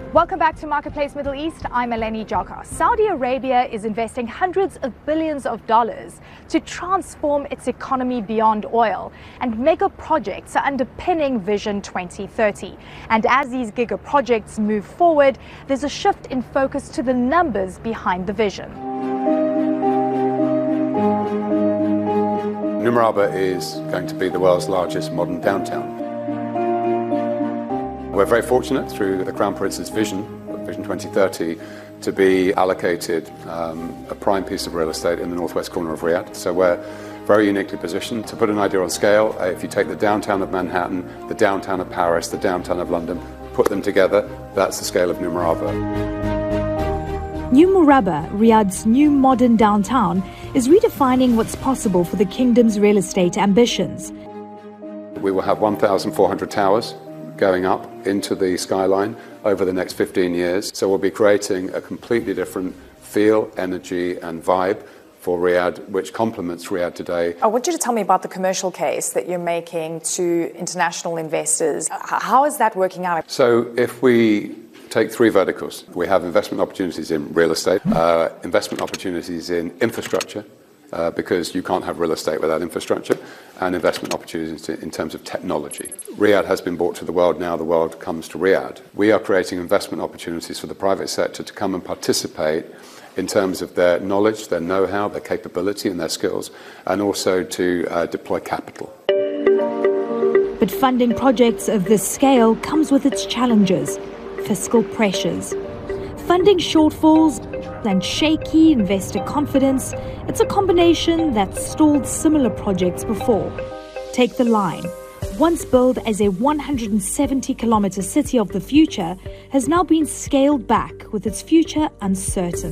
Welcome back to Marketplace Middle East. I'm Eleni Jaka. Saudi Arabia is investing hundreds of billions of dollars to transform its economy beyond oil, and mega projects are underpinning Vision 2030. And as these giga projects move forward, there's a shift in focus to the numbers behind the vision. Murabba is going to be the world's largest modern downtown. We're very fortunate through the Crown Prince's vision, Vision 2030, to be allocated a prime piece of real estate in the northwest corner of Riyadh. So we're very uniquely positioned. To put an idea on scale, if you take the downtown of Manhattan, the downtown of Paris, the downtown of London, put them together, that's the scale of New Murabba. New Murabba, Riyadh's new modern downtown, is redefining what's possible for the kingdom's real estate ambitions. We will have 1,400 towers going up into the skyline over the next 15 years. So we'll be creating a completely different feel, energy and vibe for Riyadh, which complements Riyadh today. I want you to tell me about the commercial case that you're making to international investors. How is that working out? So if we take three verticals, we have investment opportunities in real estate, investment opportunities in infrastructure, because you can't have real estate without infrastructure, and investment opportunities in terms of technology. Riyadh has been brought to the world, now the world comes to Riyadh. We are creating investment opportunities for the private sector to come and participate in terms of their knowledge, their know-how, their capability and their skills, and also to deploy capital. But funding projects of this scale comes with its challenges, fiscal pressures. Funding shortfalls and shaky investor confidence, it's a combination that's stalled similar projects before. Take the Line. Once billed as a 170-kilometer city of the future, has now been scaled back with its future uncertain.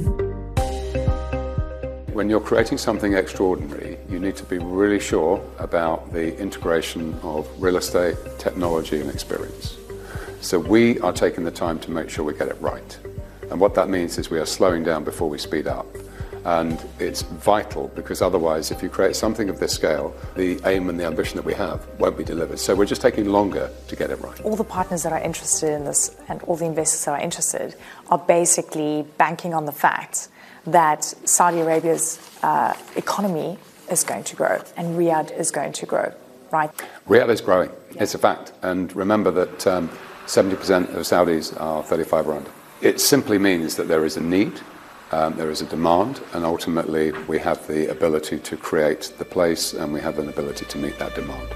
When you're creating something extraordinary, you need to be really sure about the integration of real estate, technology and experience. So we are taking the time to make sure we get it right. And what that means is we are slowing down before we speed up. And it's vital, because otherwise, if you create something of this scale, the aim and the ambition that we have won't be delivered. So we're just taking longer to get it right. All the partners that are interested in this and all the investors that are interested are basically banking on the fact that Saudi Arabia's economy is going to grow and Riyadh is going to grow, right? Riyadh is growing. It's a fact. And remember that 70% of Saudis are 35 or under. It simply means that there is a need, there is a demand, and ultimately we have the ability to create the place and we have an ability to meet that demand.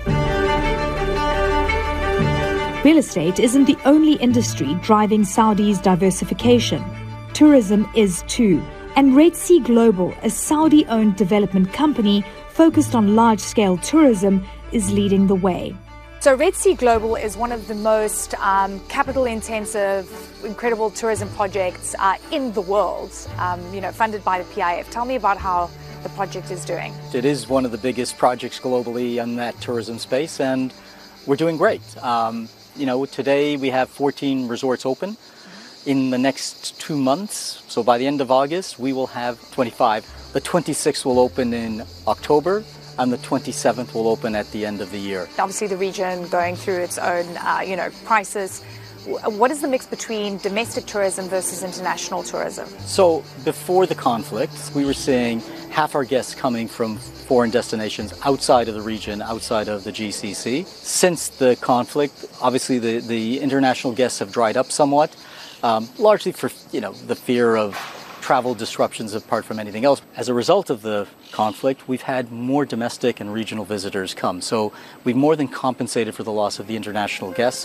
Real estate isn't the only industry driving Saudi's diversification. Tourism is too. And Red Sea Global, a Saudi-owned development company focused on large-scale tourism, is leading the way. So Red Sea Global is one of the most capital-intensive, incredible tourism projects in the world, funded by the PIF. Tell me about how the project is doing. It is one of the biggest projects globally in that tourism space, and we're doing great. Today we have 14 resorts open. In the next 2 months, so by the end of August, we will have 25. The 26th will open in October, and the 27th will open at the end of the year. Obviously, the region going through its own, crisis. What is the mix between domestic tourism versus international tourism? So before the conflict, we were seeing half our guests coming from foreign destinations outside of the region, outside of the GCC. Since the conflict, obviously the international guests have dried up somewhat, largely for the fear of travel disruptions apart from anything else. As a result of the conflict, we've had more domestic and regional visitors come. So we've more than compensated for the loss of the international guests.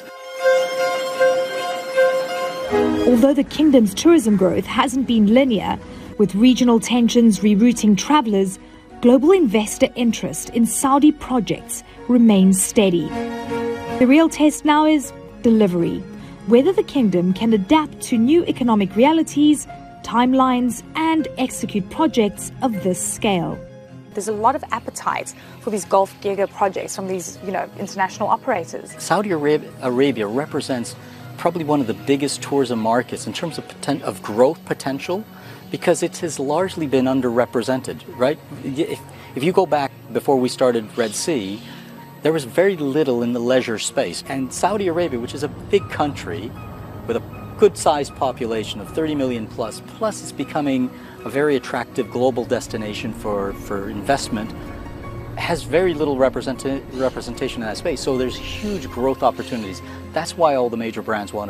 Although the kingdom's tourism growth hasn't been linear, with regional tensions rerouting travelers, global investor interest in Saudi projects remains steady. The real test now is delivery, whether the kingdom can adapt to new economic realities, timelines, and execute projects of this scale. There's a lot of appetite for these Gulf giga projects from these, international operators. Saudi Arabia represents probably one of the biggest tourism markets in terms of growth potential, because it has largely been underrepresented, right? If you go back before we started Red Sea, there was very little in the leisure space. And Saudi Arabia, which is a big country with a good-sized population of 30 million plus it's becoming a very attractive global destination for investment, has very little representation in that space. So there's huge growth opportunities. That's why all the major brands want